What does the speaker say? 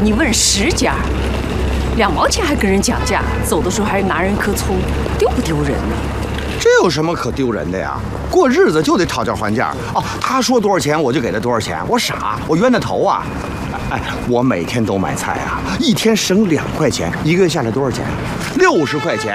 你问10家，2毛钱还跟人讲价，走的时候还拿人一颗葱，丢不丢人呢？ 这有什么可丢人的呀？过日子就得讨价还价哦。他说多少钱我就给他多少钱，我傻，我冤大头啊！哎，我每天都买菜啊，一天省2块钱，1个月下来多少钱？60块钱。